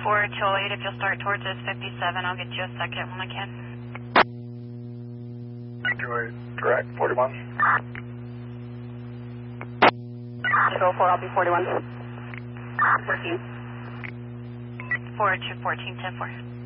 428, if you'll start towards this 57, I'll get you a second when I can. 28, direct, 41. Go 4, I'll be 41. 14. 4 to 14, 10 4.